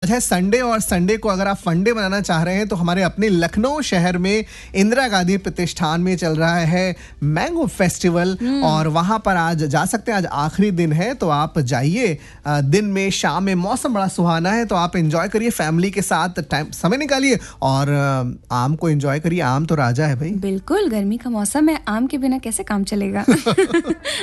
है संडे, और संडे को अगर आप फंडे बनाना चाह रहे हैं तो हमारे अपने लखनऊ शहर में इंदिरा गांधी प्रतिष्ठान में चल रहा है मैंगो फेस्टिवल, और वहां पर आज जा सकते हैं। आज आखिरी दिन है तो आप जाइए, दिन में शाम में मौसम बड़ा सुहाना है, तो आप एंजॉय करिए फैमिली के साथ, टाइम समय निकालिए और आम को एंजॉय करिए। आम तो राजा है भाई। बिल्कुल, गर्मी का मौसम है, आम के बिना कैसे काम चलेगा।